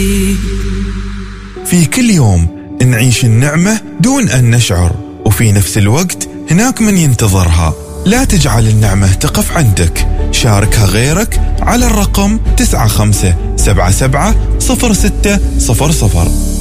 في كل يوم نعيش النعمة دون أن نشعر، وفي نفس الوقت هناك من ينتظرها. لا تجعل النعمة تقف عندك، شاركها غيرك على الرقم 95770600.